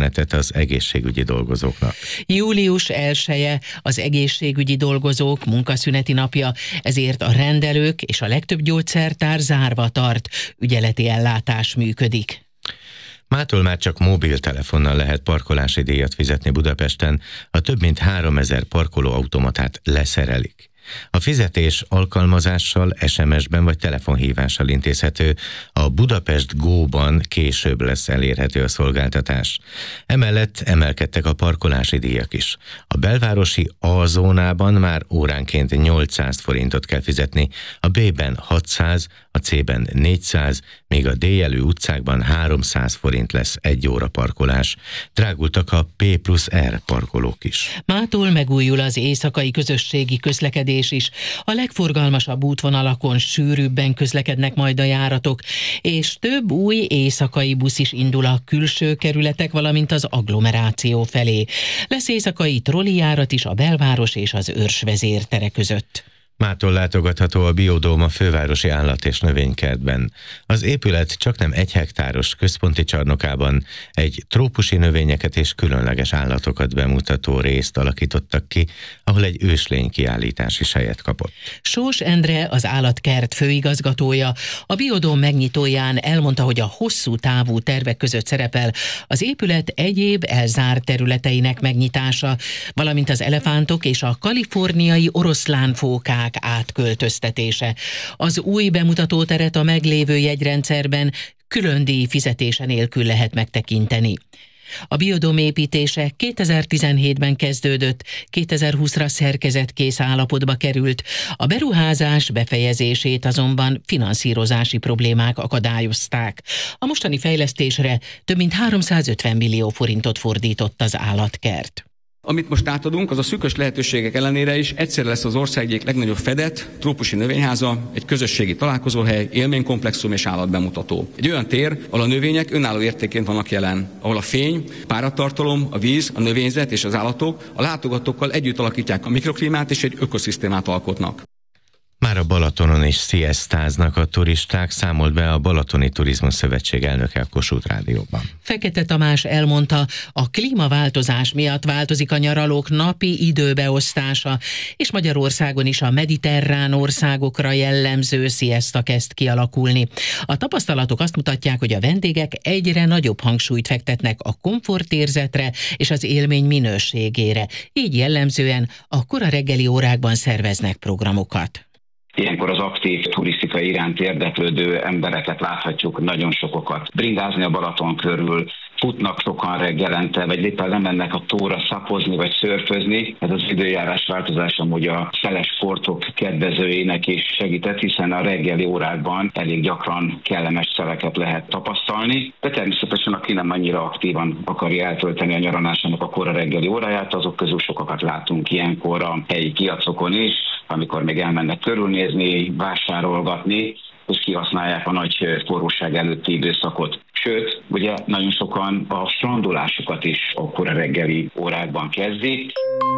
szünetet az egészségügyi dolgozóknak. Július 1-e az egészségügyi dolgozók munkaszüneti napja, ezért a rendelők és a legtöbb gyógyszertár zárva tart, ügyeleti ellátás működik. Mától már csak mobiltelefonnal lehet parkolási díjat fizetni Budapesten, a több mint 3000 parkolóautomatát leszerelik. A fizetés alkalmazással, SMS-ben vagy telefonhívással intézhető, a Budapest Go-ban később lesz elérhető a szolgáltatás. Emellett emelkedtek a parkolási díjak is. A belvárosi A-zónában már óránként 800 forintot kell fizetni, a B-ben 600, a C-ben 400, míg a D-jelű utcákban 300 forint lesz egy óra parkolás. Drágultak a P+R parkolók is. Mától megújul az éjszakai közösségi közlekedés is. A legforgalmasabb útvonalakon sűrűbben közlekednek majd a járatok, és több új éjszakai busz is indul a külső kerületek, valamint az agglomeráció felé. Lesz éjszakai trollijárat is a belváros és az Őrs vezértere között. Mától látogatható a Biodóm a fővárosi állat- és növénykertben. Az épület csaknem 1 hektáros központi csarnokában egy trópusi növényeket és különleges állatokat bemutató részt alakítottak ki, ahol egy őslény kiállítás is helyet kapott. Sós Endre, az állatkert főigazgatója, a Biodóm megnyitóján elmondta, hogy a hosszú távú tervek között szerepel az épület egyéb elzárt területeinek megnyitása, valamint az elefántok és a kaliforniai oroszlánfókák átköltöztetése. Az új bemutatóteret a meglévő jegyrendszerben külön díj fizetése nélkül lehet megtekinteni. A Biodóm építése 2017-ben kezdődött, 2020-ra szerkezetkész állapotba került. A beruházás befejezését azonban finanszírozási problémák akadályozták. A mostani fejlesztésre több mint 350 millió forintot fordított az állatkert. Amit most átadunk, az a szűkös lehetőségek ellenére is egyszerre lesz az ország egyik legnagyobb fedett, trópusi növényháza, egy közösségi találkozóhely, élménykomplexum és állatbemutató. Egy olyan tér, ahol a növények önálló értékként vannak jelen, ahol a fény, páratartalom, a víz, a növényzet és az állatok a látogatókkal együtt alakítják a mikroklímát és egy ökoszisztémát alkotnak. Már a Balatonon is sziasztáznak a turisták, számolt be a Balatoni Turizmus Szövetség elnöke a Kossuth Rádióban. Fekete Tamás elmondta, a klímaváltozás miatt változik a nyaralók napi időbeosztása, és Magyarországon is a mediterrán országokra jellemző sziaszta kezd kialakulni. A tapasztalatok azt mutatják, hogy a vendégek egyre nagyobb hangsúlyt fektetnek a komfortérzetre és az élmény minőségére. Így jellemzően a kora reggeli órákban szerveznek programokat. Ilyenkor az aktív turisztikai iránt érdeklődő embereket láthatjuk, nagyon sokokat bringázni a Balaton körül, futnak sokan reggelente, vagy éppen lemennek a tóra szapozni vagy szörfözni. Ez az időjárás változás amúgy a szeles sportok kedvezőinek is segített, hiszen a reggeli órákban elég gyakran kellemes szeleket lehet tapasztalni. De természetesen aki nem annyira aktívan akarja eltölteni a nyaralásának a kora reggeli óráját, azok közül sokakat látunk ilyenkor a helyi piacokon is, amikor még elmennek körülnézni, vásárolgatni, és kihasználják a nagy forróság előtti időszakot. Sőt, ugye nagyon sokan a strandolásukat is a kora reggeli órákban kezdik.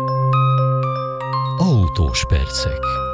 Autós percek.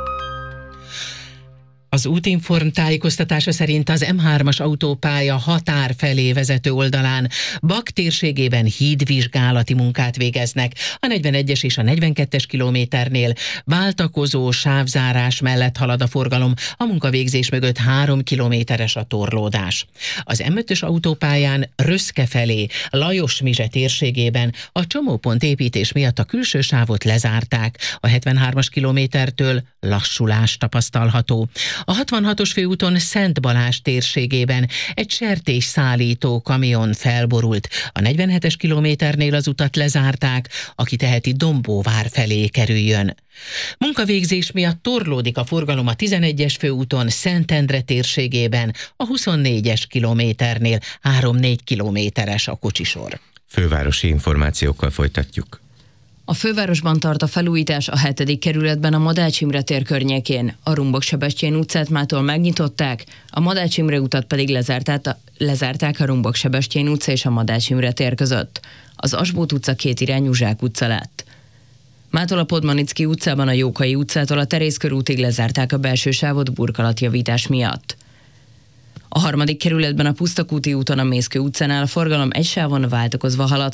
Az Útinform tájékoztatása szerint az M3-as autópálya határ felé vezető oldalán Bak térségében hídvizsgálati munkát végeznek. A 41-es és a 42-es kilométernél váltakozó sávzárás mellett halad a forgalom, a munkavégzés mögött 3 kilométeres a torlódás. Az M5-ös autópályán Röszke felé, Lajos-Mizse térségében a csomópont építés miatt a külső sávot lezárták. A 73-as kilométertől lassulás tapasztalható. A 66-os főúton Szent Balázs térségében egy sertésszállító kamion felborult. A 47-es kilométernél az utat lezárták, aki teheti Dombóvár felé kerüljön. Munkavégzés miatt torlódik a forgalom a 11-es főúton Szentendre térségében, a 24-es kilométernél 3-4 kilométeres a kocsisor. Fővárosi információkkal folytatjuk. A fővárosban tart a felújítás a 7. kerületben a Madács Imre tér környékén. A Rumbock-Sebestyén utcát mától megnyitották, a Madács Imre utat pedig lezárták a Rumbock-Sebestyén utca és a Madács Imre tér között. Az Asbót utca kétirányú Zsák utca lett. Mától a Podmanicki utcában a Jókai utcától a Terész körútig lezárták a belső sávot burkolatjavítás miatt. A 3. kerületben a Pusztakúti úton a Mészkő utcánál a forgalom egy sávon váltakozva halad,